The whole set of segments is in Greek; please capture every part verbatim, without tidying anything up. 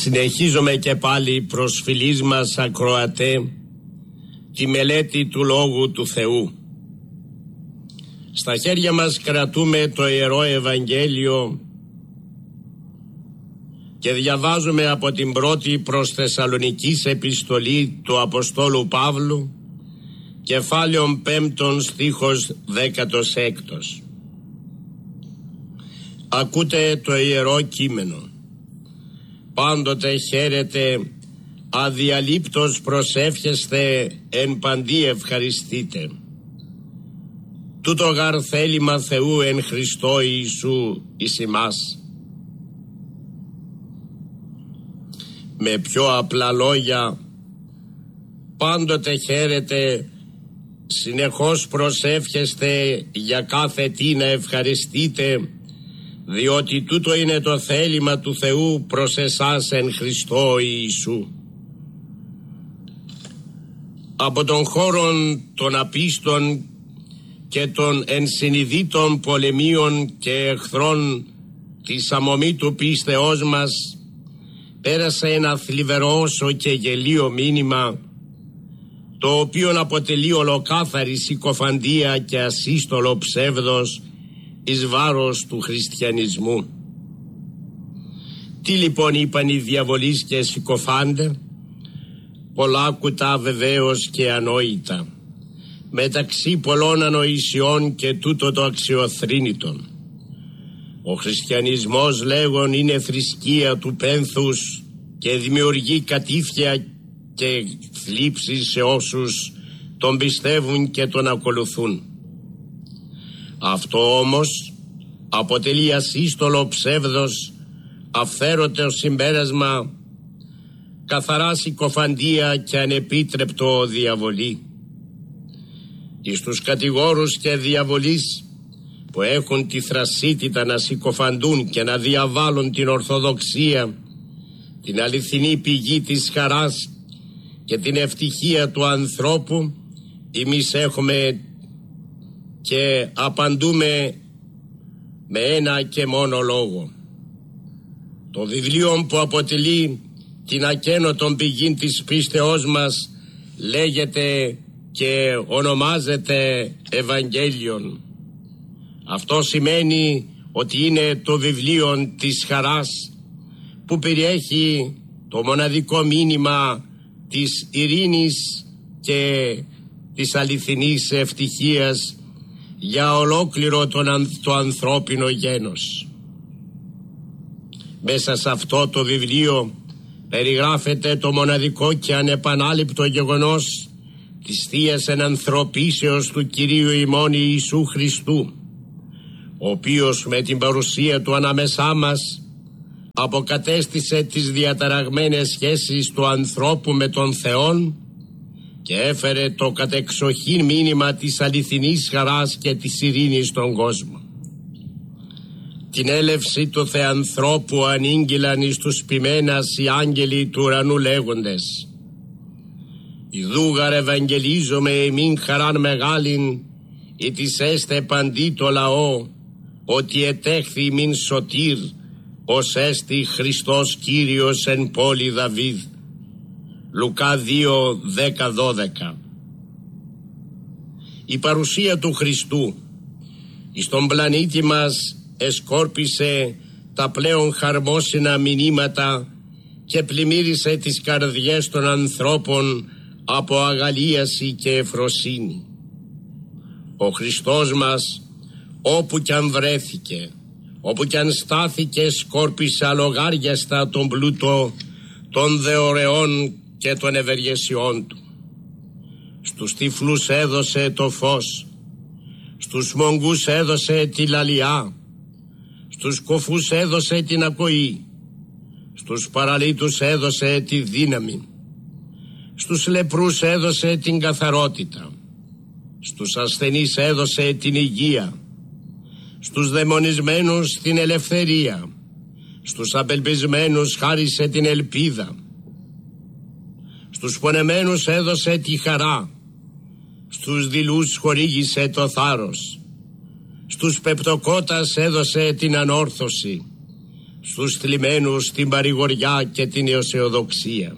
Συνεχίζουμε και πάλι προσφυλής μας ακροατέ τη μελέτη του Λόγου του Θεού. Στα χέρια μας κρατούμε το Ιερό Ευαγγέλιο και διαβάζουμε από την πρώτη προς Θεσσαλονικής επιστολή του Αποστόλου Παύλου, κεφάλαιον πέμπτον στίχος δέκατος έκτος. Ακούτε το Ιερό Κείμενο. Πάντοτε χαίρετε, αδιαλείπτως προσεύχεστε, εν παντί ευχαριστείτε. Τούτο γαρ θέλημα Θεού εν Χριστώ Ιησού εις ημάς. Με πιο απλά λόγια, πάντοτε χαίρετε, συνεχώς προσεύχεστε για κάθε τι να ευχαριστείτε, διότι τούτο είναι το θέλημα του Θεού προς εσάς εν Χριστώ Ιησού. Από τον χώρον των απίστων και των ενσυνειδήτων πολεμίων και εχθρών της αμομήτου πίστεώς μας πέρασε ένα θλιβερό όσο και γελίο μήνυμα, το οποίο αποτελεί ολοκάθαρη συκοφαντία και ασύστολο ψεύδος εις βάρος του χριστιανισμού. Τι λοιπόν είπαν οι διαβολείς και συκοφάντε? Πολλά κουτά βεβαίως και ανόητα, μεταξύ πολλών ανοησιών και τούτο το αξιοθρήνητον. Ο χριστιανισμός, λέγον, είναι θρησκεία του πένθους και δημιουργεί κατήφια και θλίψεις σε όσους τον πιστεύουν και τον ακολουθούν. Αυτό όμως αποτελεί ασύστολο ψεύδος, αυθαίρετο συμπέρασμα, καθαρά συκοφαντία και ανεπίτρεπτο διαβολή. Εις τους κατηγόρους και διαβολείς που έχουν τη θρασίτητα να συκοφαντούν και να διαβάλουν την Ορθοδοξία, την αληθινή πηγή της χαράς και την ευτυχία του ανθρώπου, εμείς έχουμε και απαντούμε με ένα και μόνο λόγο. Το βιβλίο που αποτελεί την ακαίνωτον πηγή της πίστεώς μας λέγεται και ονομάζεται Ευαγγέλιον. Αυτό σημαίνει ότι είναι το βιβλίο της χαράς που περιέχει το μοναδικό μήνυμα της ειρήνης και της αληθινής ευτυχίας για ολόκληρο τον, το ανθρώπινο γένος. Μέσα σε αυτό το βιβλίο περιγράφεται το μοναδικό και ανεπανάληπτο γεγονός της Θείας ενανθρωπίσεως του Κυρίου ημών Ιησού Χριστού, ο οποίος με την παρουσία του ανάμεσά μας αποκατέστησε τις διαταραγμένες σχέσεις του ανθρώπου με τον Θεόν και έφερε το κατεξοχήν μήνυμα της αληθινής χαράς και της ειρήνης στον κόσμο. Την έλευση του Θεανθρώπου ανήγγυλαν εις τους ποιμένας οι άγγελοι του ουρανού λέγοντες: «Ιδούγαρ ευαγγελίζομαι εμήν χαράν μεγάλην, ητις έστε παντί το λαό, ότι ετέχθη ημίν σωτήρ, ως έστι Χριστός Κύριος εν πόλη Δαβίδ». Λουκά δύο, δέκα δώδεκα. Η παρουσία του Χριστού εις τον πλανήτη μας εσκόρπισε τα πλέον χαρμόσυνα μηνύματα και πλημμύρισε τις καρδιές των ανθρώπων από αγαλίαση και ευφροσύνη. Ο Χριστός μας, όπου κι αν βρέθηκε, όπου κι αν στάθηκε, σκόρπισε αλογάριαστα τον πλούτο των δεωρεών και των ευεργεσιών του. Στους τυφλούς έδωσε το φως, στους μογγούς έδωσε τη λαλιά, στους κοφούς έδωσε την ακοή, στους παραλύτους έδωσε τη δύναμη, στους λεπρούς έδωσε την καθαρότητα, στους ασθενείς έδωσε την υγεία, στους δαιμονισμένους την ελευθερία, στους απελπισμένους χάρισε την ελπίδα, στους πονεμένους έδωσε τη χαρά, στους δειλούς χορήγησε το θάρρος, στους πεπτοκότας έδωσε την ανόρθωση, στους θλιμμένους την παρηγοριά και την αισιοδοξία.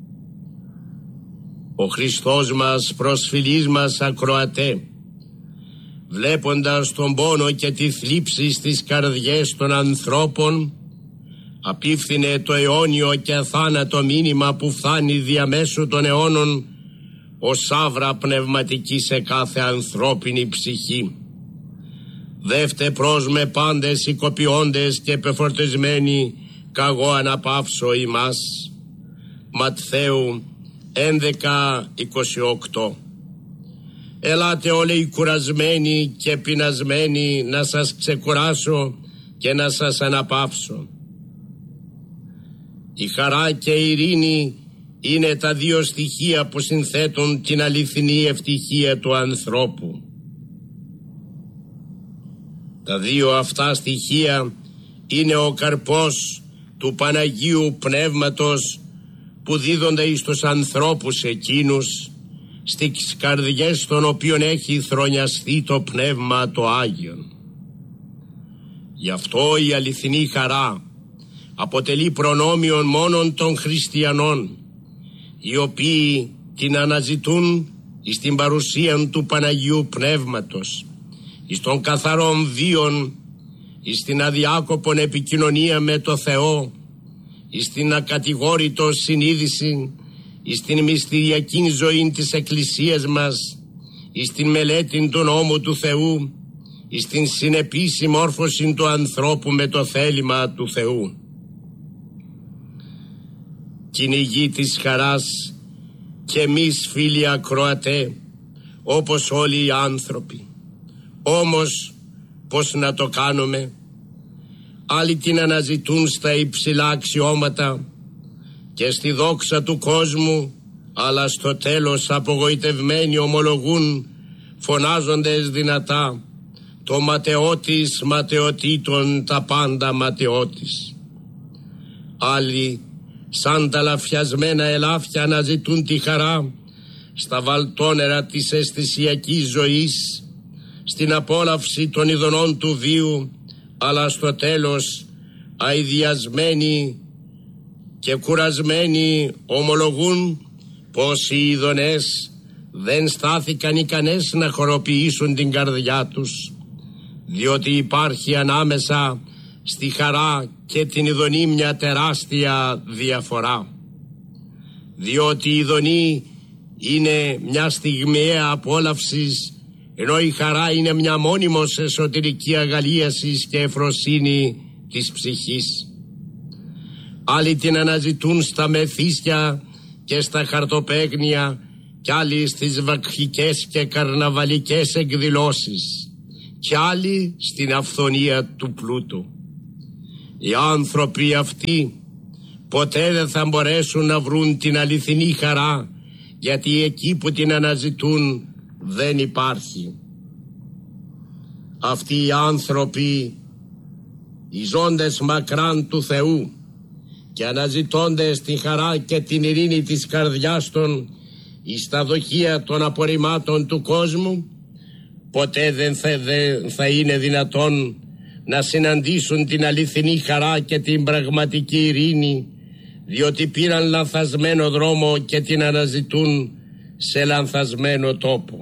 Ο Χριστός μας, προσφυλής μας ακροατέ, βλέποντας τον πόνο και τη θλίψη στις καρδιές των ανθρώπων, απίφθινε το αιώνιο και αθάνατο μήνυμα που φτάνει διαμέσου των αιώνων ως σαύρα πνευματική σε κάθε ανθρώπινη ψυχή. Δεύτε προς με πάντες οικοποιώντες και πεφορτισμένοι, καγώ αναπαύσω ημάς. Ματθαίου έντεκα είκοσι οκτώ. Ελάτε όλοι οι κουρασμένοι και πεινασμένοι, να σας ξεκουράσω και να σας αναπαύσω. Η χαρά και η ειρήνη είναι τα δύο στοιχεία που συνθέτουν την αληθινή ευτυχία του ανθρώπου. Τα δύο αυτά στοιχεία είναι ο καρπός του Παναγίου Πνεύματος που δίδονται εις τους ανθρώπους εκείνους, στις καρδιές των οποίων έχει θρονιαστεί το Πνεύμα το Άγιον. Γι' αυτό η αληθινή χαρά αποτελεί προνόμιον μόνον των χριστιανών, οι οποίοι την αναζητούν εις την παρουσία του Παναγίου Πνεύματος, εις των καθαρών βίων, εις την αδιάκοπον επικοινωνία με το Θεό, εις την ακατηγόρητο συνείδηση, εις την μυστηριακή ζωή της Εκκλησίας μας, εις την μελέτη του νόμου του Θεού, εις την συνεπή συμμόρφωση του ανθρώπου με το θέλημα του Θεού. Κυνηγοί της χαράς και εμείς, φίλοι ακροατέ, όπως όλοι οι άνθρωποι. Όμως πώς να το κάνουμε? Άλλοι την αναζητούν στα υψηλά αξιώματα και στη δόξα του κόσμου, αλλά στο τέλος απογοητευμένοι ομολογούν φωνάζοντες δυνατά, το ματαιώτης ματαιωτήτων τα πάντα ματαιώτης. Άλλοι σαν τα λαφιασμένα ελάφια αναζητούν τη χαρά στα βαλτόνερα της αισθησιακής ζωής, στην απόλαυση των ειδονών του βίου, αλλά στο τέλος αηδιασμένοι και κουρασμένοι ομολογούν πως οι ειδονές δεν στάθηκαν ικανές να χοροποιήσουν την καρδιά τους, διότι υπάρχει ανάμεσα στη χαρά και την ειδονή μια τεράστια διαφορά. Διότι η ειδονή είναι μια στιγμιαία απόλαυσης, ενώ η χαρά είναι μια μόνιμος εσωτερική αγαλίασης και ευφροσύνη της ψυχής. Άλλοι την αναζητούν στα μεθύσια και στα χαρτοπαίγνια, κι άλλοι στις βακχικές και καρναβαλικές εκδηλώσεις, κι άλλοι στην αυθονία του πλούτου. Οι άνθρωποι αυτοί ποτέ δεν θα μπορέσουν να βρουν την αληθινή χαρά, γιατί εκεί που την αναζητούν δεν υπάρχει. Αυτοί οι άνθρωποι, οι ζώντες μακράν του Θεού και αναζητώντες την χαρά και την ειρήνη της καρδιάς των εις τα δοχεία των απορριμμάτων του κόσμου, ποτέ δεν θα, δεν θα είναι δυνατόν να συναντήσουν την αληθινή χαρά και την πραγματική ειρήνη, διότι πήραν λανθασμένο δρόμο και την αναζητούν σε λανθασμένο τόπο.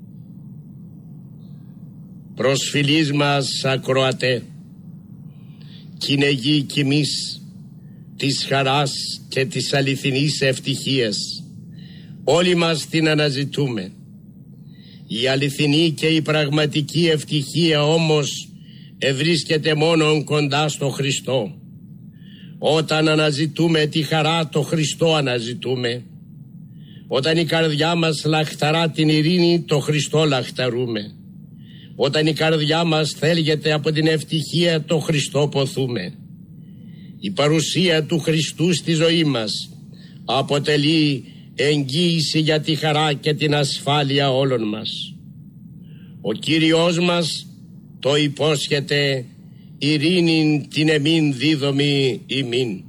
Προσφυλής μας ακροατέ, κυνηγοί κι εμείς της χαράς και της αληθινής ευτυχίας, όλοι μας την αναζητούμε. Η αληθινή και η πραγματική ευτυχία όμως ευρίσκεται μόνον κοντά στο Χριστό. Όταν αναζητούμε τη χαρά, το Χριστό αναζητούμε. Όταν η καρδιά μας λαχταρά την ειρήνη, το Χριστό λαχταρούμε. Όταν η καρδιά μας θέλγεται από την ευτυχία, το Χριστό ποθούμε. Η παρουσία του Χριστού στη ζωή μας αποτελεί εγγύηση για τη χαρά και την ασφάλεια όλων μας. Ο Κύριος μας το υπόσχεται, ειρήνην την εμήν δίδομη ημίν.